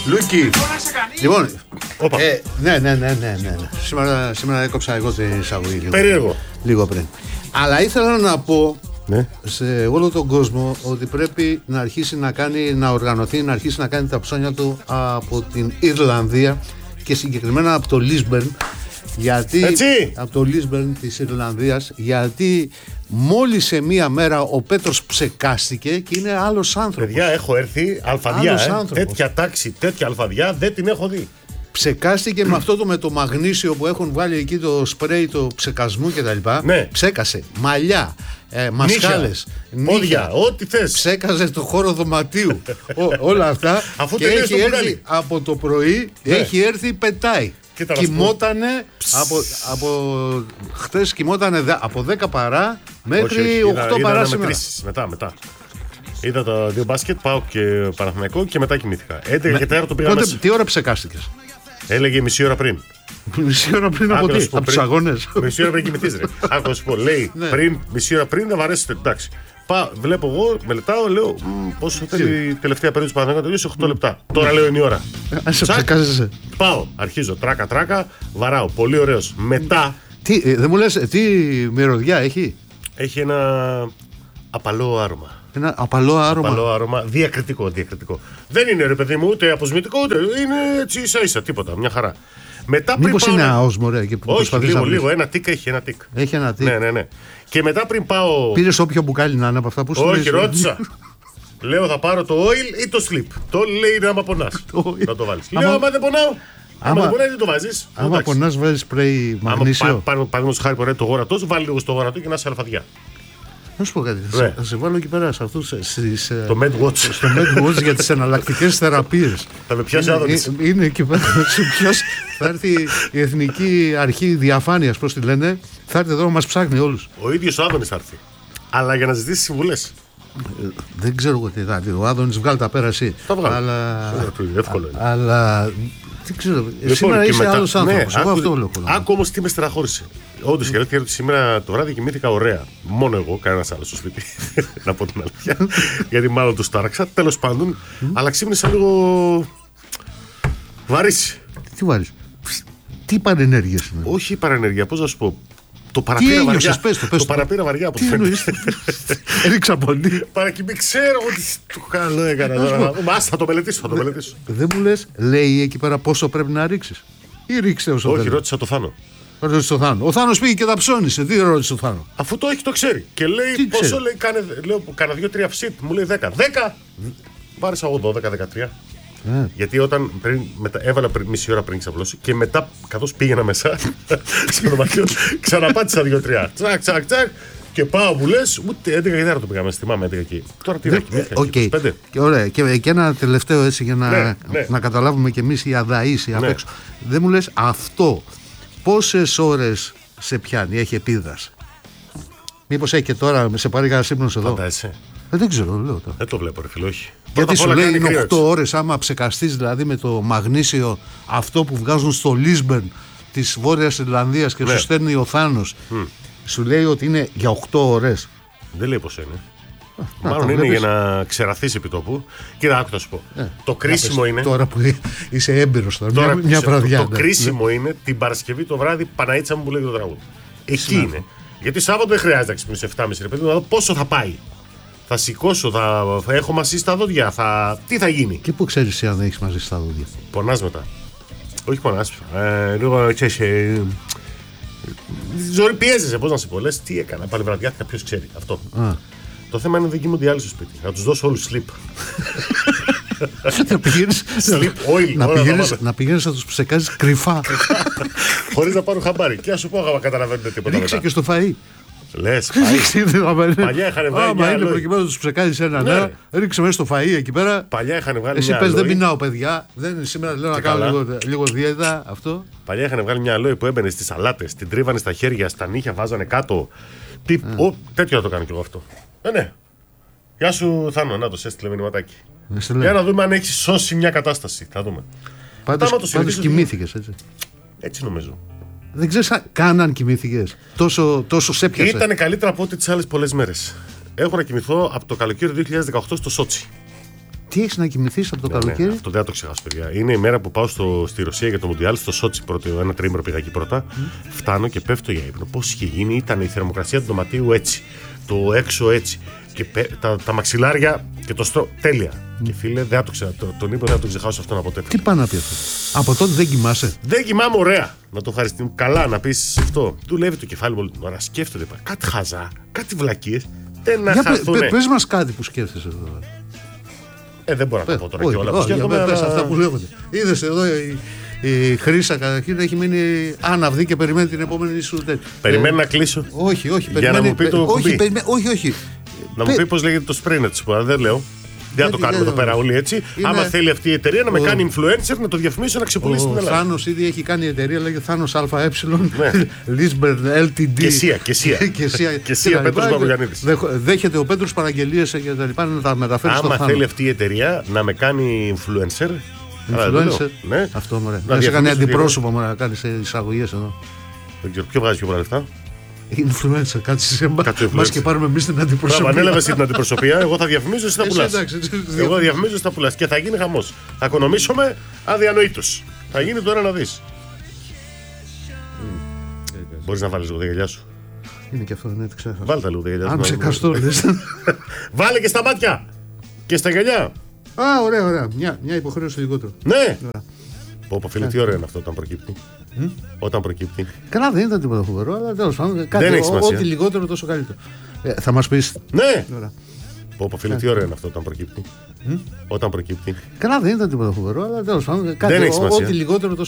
Λούκι. Λοιπόν, ναι. Σήμερα έκοψα εγώ την εισαγωγή. Περίεργο. Λίγο πριν. Αλλά ήθελα να πω σε όλο τον κόσμο ότι πρέπει να αρχίσει να οργανωθεί, να αρχίσει να κάνει τα ψώνια του από την Ιρλανδία και συγκεκριμένα από το Λίσμπερν. Γιατί από το Λίσμπερν της Ιρλανδίας, γιατί μόλις σε μία μέρα ο Πέτρος ψεκάστηκε και είναι άλλος άνθρωπος. Παιδιά, έχω έρθει αλφαδιά, τέτοια τάξη, τέτοια αλφαδιά δεν την έχω δει. Ψεκάστηκε με αυτό με το μαγνήσιο που έχουν βάλει εκεί το σπρέι το ψεκασμού κτλ. Ναι. Ψέκασε μαλλιά, μασχάλες, πόδια, ό,τι θες. Ψέκαζε το χώρο δωματίου. Όλα αυτά. Αφού και έχει έρθει από το πρωί, έχει έρθει πετάει. Κοιμότανε από χτες, κοιμότανε από 10 παρά μέχρι 8 παρά σήμερα. Μετά. Είδα τα δύο μπάσκετ, πάω και Παναθηναϊκό και μετά κοιμήθηκα. 11 και 4 το πήγα μέσα. Τι ώρα ψεκάστηκες? Έλεγε μισή ώρα πριν. Μισή ώρα πριν από τι? Από τους αγώνες? Μισή ώρα πριν κοιμηθείς, ρε. Άκου να σου πω, λέει μισή ώρα πριν δεν βαρέσετε. Εντάξει. Βλέπω εγώ, μελετάω, λέω πόσο θέλει η τελευταία περίοδο του Παναθηναϊκού να τελειώσει, 8 λεπτά. Τώρα λέω είναι η ώρα. Ψεκάζεσαι. Πάω, αρχίζω τράκα, βαράω. Πολύ ωραίος. Μετά. Δεν μου λες, τι μυρωδιά έχει? Έχει ένα απαλό άρωμα. Ένα απαλό άρωμα. Διακριτικό. Δεν είναι, ρε παιδί μου, ούτε αποσμητικό, ούτε είναι έτσι ίσα-ίσα, τίποτα, μια χαρά. Μετά μήπως είναι αόσμο, ρε? Όχι, λίγο. Ένα τικ έχει. Έχει ένα τικ. Ναι. Και μετά πριν πάω. Πήρες όποιο μπουκάλι να είναι από αυτά που σου λέει? Όχι, ρώτησα. Λέω θα πάρω το oil ή το slip. Το λέει είναι άμα πονάς. Να το βάλεις. Λέω άμα δεν πονάω. Άμα δεν πονάει δεν το βάζεις. Άμα πονάς βάζεις σπρέι μαγνήσιο. Παραδείγματος χάρη πονάει το γόνατο σου, βάλει λίγο στο γόνατο και να σε αλφαδιά. Να σου πω κάτι, θα σε βάλω εκεί πέρα σε αυτούς το MedWatch. Στο MedWatch για τις εναλλακτικές θεραπείες. Θα με πιάσει άδωνης. Είναι εκεί πέρα. Θα έρθει η Εθνική Αρχή Διαφάνειας, πώς τη λένε. Θα έρθει εδώ να μας ψάχνει όλους. Ο ίδιος ο Άδωνης θα έρθει. Αλλά για να ζητήσει συμβουλές. Δεν ξέρω εγώ τι θα δει. Ο Άδωνης βγάλει τα πέρα εσύ. Τα βγάλει. Εύκολο είναι. Αλλά δεν ξέρω. Σήμερα είσαι άλλος άνθρωπος. Εγώ αυτό λέω. Άκου όμως τι με στεναχώρησε. Όντως η αλήθεια είναι ότι σήμερα το βράδυ κοιμήθηκα ωραία. Μόνο εγώ, κανένας άλλος στο σπίτι. Να πω την αλήθεια. Γιατί μάλλον τους τάραξα. Τέλος πάντων. Αλλά ξύπνησα λίγο βαρύς. Τι βαρύς? Τι παρενέργειες είναι? Όχι παρενέργεια, πώς να σου πω. Το παραπήρα βαριά. Το παραπήρα βαριά από το φαίνεται. Ρίξα πολύ. Παρακοιμή, ξέρω ότι το καλό έκανα τώρα. Μάς, θα το μελετήσω. Δεν μου λες, λέει εκεί πέρα πόσο πρέπει να ρίξεις? Ή ρίξτε όσο θέλει? Όχι, ρώτησα το Θάνο. Ο Θάνος πήγε και τα ψώνισε. Τι ρώτησε ο Θάνο? Αφού το έχει, το ξέρει. Και λέει πόσο λέει, λέω, κάνα 2-3 ψιτ. Μου λέει 10. 10! Βάρισα εγώ 12-13. Γιατί όταν έβαλα μισή ώρα πριν ξαπλώσει και μετά, καθώς πήγαινα μέσα στο δωμάτιο, ξαναπάτησα 2-3. Τσακ. Και πάω που λες, ούτε 11 και 4 το πήγαμε. Θυμάμαι 11 εκεί. Τώρα τι είναι. Ωραία. Και ένα τελευταίο έτσι για να καταλάβουμε κι εμείς οι αδαείς απ' έξω. Δεν μου λες αυτό πόσες ώρες σε πιάνει, έχει επίδραση? Μήπως έχει και τώρα, σε πάρει κανένα ύπνος εδώ? Δεν ξέρω, λέω τώρα. Δεν το βλέπω, ρε φίλε, όχι. Γιατί σου λέει είναι 8 ώρες άμα ψεκαστείς, δηλαδή με το μαγνήσιο αυτό που βγάζουν στο Λίσμπερν της Βόρειας Ιρλανδίας και σου στέλνει ο Θάνος. Σου λέει ότι είναι για 8 ώρες. Δεν λέει πως είναι. Μάλλον είναι για να ξεραθείς επί τόπου. Κοίτα, άκου να σου πω. Το κρίσιμο είναι. Τώρα που είσαι έμπειρος τώρα, μια βραδιά. Το κρίσιμο είναι την Παρασκευή το βράδυ, Παναίτσα μου που λέει το τραγούδι. Εκεί είναι. Γιατί Σάββατο δεν χρειάζεται να ξυπνήσω 7.30 ρε παιδί, να δω πόσο θα πάει. Θα σηκώσω, θα έχω μαζί στα δόντια, τι θα γίνει. Και πού ξέρεις αν έχεις μαζί στα δόντια? Πονάς μετά. Όχι πονάς. Λίγο ζωή πιέζεσαι, πώς να σε πω. Λες τι έκανα, πάλι βραδιάτικα, ποιος ξέρει αυτό. Το θέμα είναι δεν κοιμούνται οι άλλοι στο σπίτι. Να τους δώσω όλους slip. Να πηγαίνεις να τους ψεκάζεις κρυφά. Χωρίς να πάρουν χαμπάρι. Και να σου πω, άμα καταλαβαίνετε τίποτα. Ρίξε και στο φαΐ. Λες, παλιά είχαν βγάλει. Άμα είναι προκειμένου να τους ψεκάζεις ένα νερό, ρίξε μέσα στο φαΐ εκεί πέρα. Παλιά είχαν βγάλει. Εσύ πες δεν πεινάω, παιδιά. Σήμερα λέω να κάνω λίγο δίαιτα αυτό. Παλιά είχαν βγάλει μια αλόη που έμπαινε στις σαλάτες, την τρίβανε στα χέρια, στα νύχια βάζανε κάτω. Τέτοιο να το κάνω κι εγώ αυτό. Ναι. Γεια σου Θάνο, να το έστειλε μηνυματάκι. Για να δούμε αν έχει σώσει μια κατάσταση. Θα δούμε. Πάντως κοιμήθηκες έτσι? Έτσι νομίζω. Δεν ξέρεις καν αν κοιμήθηκες. Τόσο σε έπιασε. Ήταν καλύτερα από ό,τι τις άλλες πολλές μέρες. Έχω να κοιμηθώ από το καλοκαίρι 2018 στο Σότσι. Τι έχεις να κοιμηθείς από το καλοκαίρι? Αυτό δεν θα το ξεχάσω, παιδιά. Είναι η μέρα που πάω στη Ρωσία για το Μουντιάλ, στο Σότσι πρώτο, ένα τρίμηνο πήγα εκεί πρώτα. Φτάνω και πέφτω για ύπνο. Πώς είχε γίνει, ήταν η θερμοκρασία του δωματίου έτσι, το έξω έτσι. Και τα μαξιλάρια και το στρώμα. Τέλεια. Και φίλε, δεν το τον είπα, δεν θα το ξεχάσω αυτόν από τότε. Τι πάει να πει αυτό? Από τότε δεν κοιμάσαι? Δεν κοιμάμαι ωραία. Να το ευχαριστούμε. Καλά, να πει αυτό. Δουλεύει το κεφάλι μου όλη την ώρα. Σκέφτονται. Κάτι χαζά, κάτι βλακίες. Δεν να χαθούνε. Πες μας κάτι που σκέφτεσαι εδώ. Δεν μπορώ να το πω τώρα και όλα που σκέφτομαι. Πες αυτά που λέγονται. Είδες εδώ η Χρύσα καταρχήν έχει μείνει άναυδη και περιμένει την επόμενη σου. Περιμένει να κλείσω. Όχι. Για να μου πει το κουμπί. Όχι. Να μου πει πώς λέγεται το σπρίνετ της που δεν λέω. Δεν θα το κάνουμε εδώ πέρα όλοι έτσι. Άμα θέλει αυτή η εταιρεία να με κάνει influencer, να το διαφημίσω, να ξεπουλήσει την Ελλάδα. Ο Θάνος ήδη έχει κάνει εταιρεία, λέγεται Θάνος ΑΕ, Lisbon LTD. Κεσία Πέτρος Μαυρογιαννίδης. Δέχεται ο Πέτρος παραγγελίες και τα λοιπά να τα μεταφέρει στο Θάνο. Άμα θέλει αυτή η εταιρεία να με κάνει influencer. Influencer. Αυτό μωρέ. Να σε κάνει αντιπρόσωπο να κάνει εισαγωγές εδώ. Δεν ξέρω ποιο βγάζει πιο πολλά λεφτά. Influencer, κάτσε μας και πάρουμε εμείς την αντιπροσωπεία. Ανέλαβε την αντιπροσωπεία, εγώ θα διαφημίζω, εσύ θα πουλάς. Εγώ θα διαφημίζω, εσύ θα πουλάς και θα γίνει χαμός. Θα οικονομήσουμε αδιανοήτως. Θα γίνει τώρα να δεις. Μπορείς να βάλεις λίγο τα γυαλιά σου? Είναι και αυτό, ναι, το ξέχασα. Βάλε τα λίγο τα γυαλιά σου. Αν ψεκαστώ, λες. Βάλε και στα μάτια και στα γυαλιά. Α, ωραία. Μια υποχρέωση λιγότερο. Ναι. Πω, φίλε, τι ωραίο είναι αυτό όταν προκύπτει. Όταν προκύπτει. Καλά, δεν ήταν τίποτα φοβερό, αλλά τέλος πάντων. Ό,τι λιγότερο, τόσο καλύτερο. Θα μας πεις. Ναι. Πω, φίλε, τι ωραίο είναι αυτό όταν προκύπτει. Όταν προκύπτει. Καλά, δεν ήταν τίποτα φοβερό, αλλά τέλος πάντων. Ό,τι λιγότερο, τόσο